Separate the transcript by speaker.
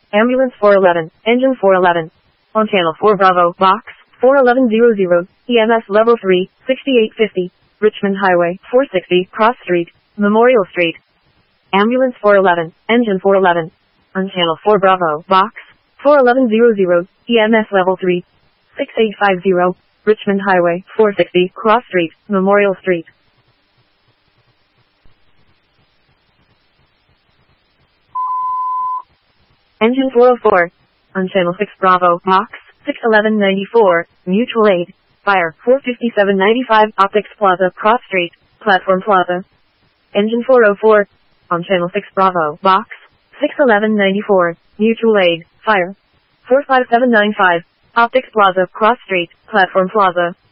Speaker 1: Ambulance 411, Engine 411. On Channel 4 Bravo, Box 41100, EMS Level 3, 6850, Richmond Highway, 460, Cross Street, Memorial Street. Ambulance 411, Engine 411. On Channel 4 Bravo, Box 41100, EMS Level 3, 6850, Richmond Highway, 460, Cross Street, Memorial Street. Engine 404. On Channel 6 Bravo, Box 61194, Mutual Aid, Fire, 45795, Optics Plaza, Cross Street, Platform Plaza. Engine 404. On Channel 6 Bravo, Box 61194, Mutual Aid, Fire, 45795, Optics Plaza, Cross Street, Platform Plaza.